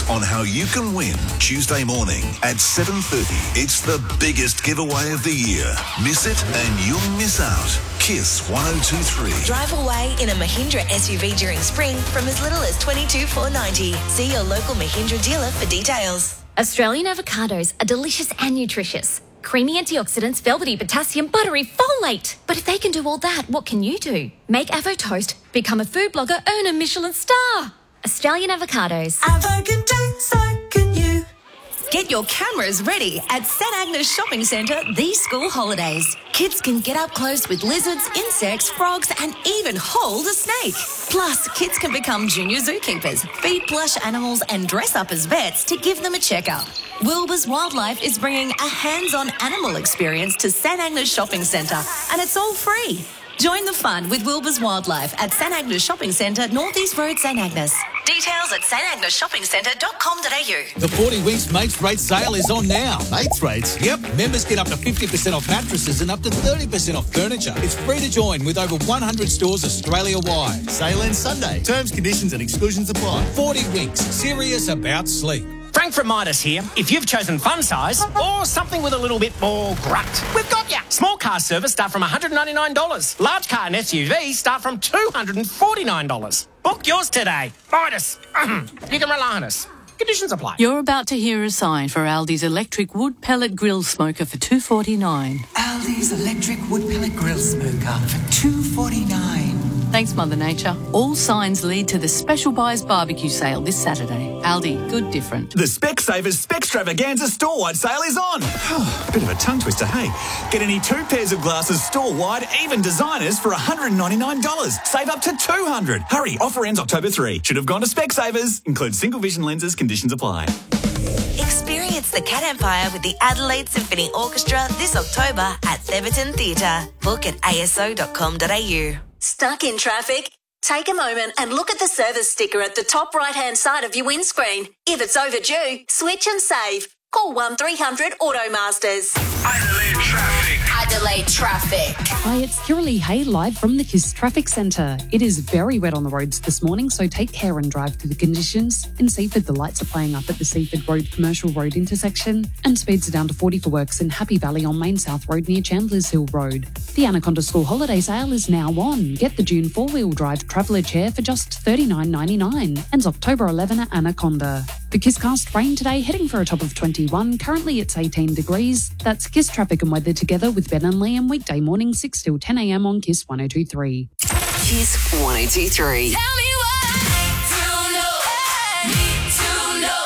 on how you can win Tuesday morning at 7:30. It's the biggest giveaway of the year. Miss it and you'll miss out. Kiss 102.3. Drive away in a Mahindra SUV during spring from as little as $22,490. See your local Mahindra dealer for details. Australian avocados are delicious and nutritious. Creamy antioxidants, velvety potassium, buttery folate. But if they can do all that, what can you do? Make Avo Toast, become a food blogger, earn a Michelin star. Australian avocados. Avo can do, so can you. Get your cameras ready at St Agnes Shopping Centre these school holidays. Kids can get up close with lizards, insects, frogs and even hold a snake. Plus, kids can become junior zookeepers, feed plush animals and dress up as vets to give them a checkup. Wilbur's Wildlife is bringing a hands-on animal experience to St Agnes Shopping Centre and it's all free. Join the fun with Wilbur's Wildlife at St Agnes Shopping Centre, North East Road, St Agnes. Details at stagneshoppingcentre.com.au. The 40 Winks Mates Rate sale is on now. Mates rates? Yep, members get up to 50% off mattresses and up to 30% off furniture. It's free to join with over 100 stores Australia-wide. Sale ends Sunday. Terms, conditions and exclusions apply. 40 Winks, serious about sleep. Frank from Midas here. If you've chosen fun size or something with a little bit more grunt, we've got ya. Small car service start from $199. Large car and SUV start from $249. Book yours today. Midas. You can rely on us. Conditions apply. You're about to hear a sign for Aldi's electric wood pellet grill smoker for $2.49. Aldi's electric wood pellet grill smoker for $2.49. Thanks, Mother Nature. All signs lead to the Special Buys barbecue sale this Saturday. Aldi, good different. The Specsavers Specstravaganza store-wide sale is on. Bit of a tongue twister, hey? Get any 2 pairs of glasses store-wide, even designers, for $199. Save up to $200. Hurry, offer ends October 3. Should have gone to Specsavers. Includes single vision lenses, conditions apply. Experience the Cat Empire with the Adelaide Symphony Orchestra this October at Theberton Theatre. Book at aso.com.au. Stuck in traffic? Take a moment and look at the service sticker at the top right-hand side of your windscreen. If it's overdue, switch and save. Call 1300 Automasters. Adelaide Traffic. Adelaide Traffic. Hi, it's Kiralee Hay live from the KISS Traffic Centre. It is very wet on the roads this morning, so take care and drive through the conditions. In Seaford, the lights are playing up at the Seaford Road Commercial Road intersection, and speeds are down to 40 for works in Happy Valley on Main South Road near Chandler's Hill Road. The Anaconda School Holiday Sale is now on. Get the June 4-wheel drive traveller chair for just $39.99. Ends October 11 at Anaconda. The KISScast rain today, heading for a top of 21. Currently it's 18 degrees. That's KISS traffic and weather together with Ben and Liam, weekday morning 6 till 10 a.m. on KISS 102.3. KISS 102.3. Tell me what I need to know.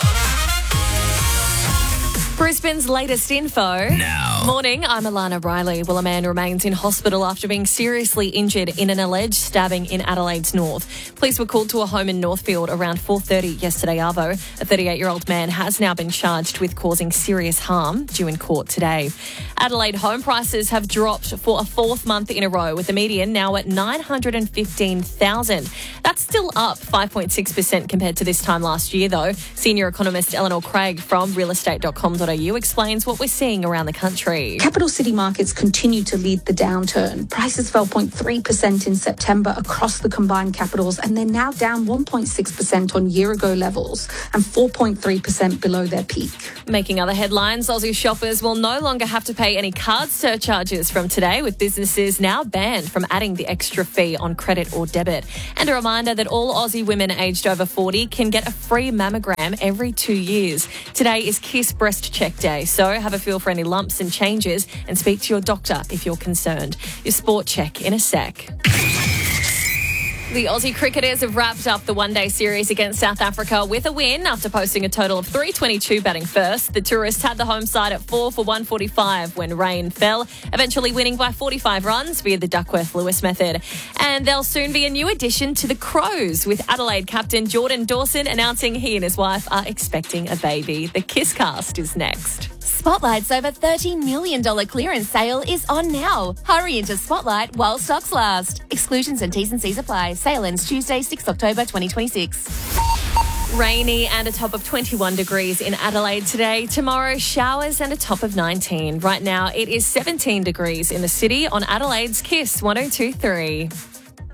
Brisbane's latest info. Now. Morning, I'm Alana Riley. Well, a man remains in hospital after being seriously injured in an alleged stabbing in Adelaide's north. Police were called to a home in Northfield around 4:30 yesterday arvo. A 38-year-old man has now been charged with causing serious harm, due in court today. Adelaide home prices have dropped for a 4th month in a row, with the median now at $915,000. That's still up 5.6% compared to this time last year, though. Senior economist Eleanor Craig from realestate.com.au explains what we're seeing around the country. Capital city markets continue to lead the downturn. Prices fell 0.3% in September across the combined capitals, and they're now down 1.6% on year-ago levels and 4.3% below their peak. Making other headlines, Aussie shoppers will no longer have to pay any card surcharges from today, with businesses now banned from adding the extra fee on credit or debit. And a reminder that all Aussie women aged over 40 can get a free mammogram every 2 years. Today is Kiss Breast Check Day, so have a feel for any lumps and changes and speak to your doctor if you're concerned. Your sport check in a sec. The Aussie cricketers have wrapped up the one-day series against South Africa with a win after posting a total of 322 batting first. The tourists had the home side at 4 for 145 when rain fell, eventually winning by 45 runs via the Duckworth-Lewis method. And there'll soon be a new addition to the Crows, with Adelaide captain Jordan Dawson announcing he and his wife are expecting a baby. The KISScast is next. Spotlight's over $30 million clearance sale is on now. Hurry into Spotlight while stocks last. Exclusions and T's and C's apply. Sale ends Tuesday, 6 October 2026. Rainy and a top of 21 degrees in Adelaide today. Tomorrow, showers and a top of 19. Right now, it is 17 degrees in the city on Adelaide's KISS 102.3.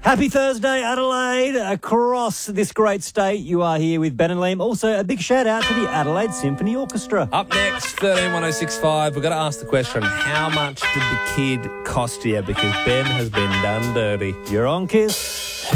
Happy Thursday, Adelaide. Across this great state, you are here with Ben and Liam. Also, a big shout out to the Adelaide Symphony Orchestra. Up next, 131065. We've got to ask the question, how much did the kid cost you? Because Ben has been done dirty. You're on, Kiss.